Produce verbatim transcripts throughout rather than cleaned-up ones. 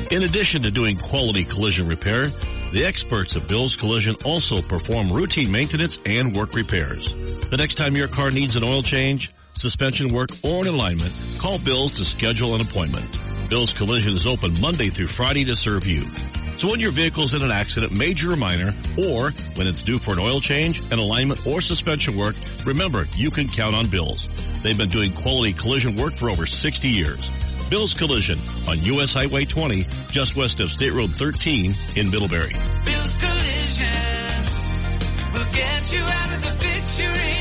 In addition to doing quality collision repair, the experts at Bill's Collision also perform routine maintenance and work repairs. The next time your car needs an oil change, suspension work, or an alignment, call Bill's to schedule an appointment. Bill's Collision is open Monday through Friday to serve you. So when your vehicle's in an accident, major or minor, or when it's due for an oil change, an alignment, or suspension work, remember, you can count on Bill's. They've been doing quality collision work for over sixty years. Bill's Collision on U S Highway twenty, just west of State Road thirteen in Middlebury. Bill's Collision will get you out of the picture.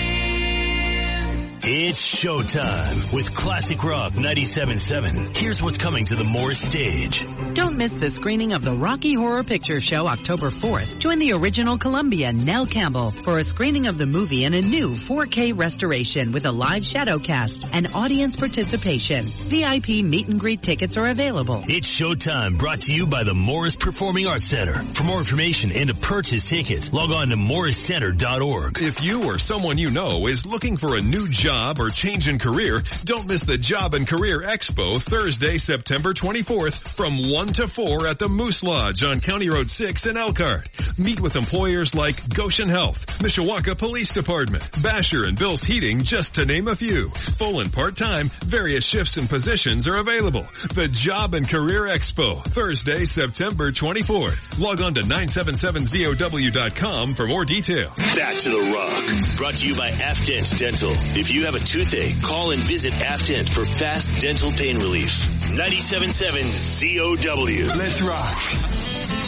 It's showtime with Classic Rock ninety-seven point seven. Here's what's coming to the Morris stage. Don't miss the screening of the Rocky Horror Picture Show October fourth. Join the original Columbian, Nell Campbell, for a screening of the movie in a new four K restoration with a live shadow cast and audience participation. V I P meet and greet tickets are available. It's showtime, brought to you by the Morris Performing Arts Center. For more information and to purchase tickets, log on to morris center dot org. If you or someone you know is looking for a new job or change in career, don't miss the Job and Career Expo Thursday, September twenty-fourth from one to four at the Moose Lodge on County Road six in Elkhart. Meet with employers like Goshen Health, Mishawaka Police Department, Basher and Bill's Heating, just to name a few. Full and part-time, various shifts and positions are available. The Job and Career Expo, Thursday, September twenty-fourth. Log on to nine seven seven Z O W dot com for more details. Back to the Rock, brought to you by Afdent Dental. If you have a toothache, call and visit Afdent for fast dental pain relief. ninety-seven point seven Z O W. Let's rock.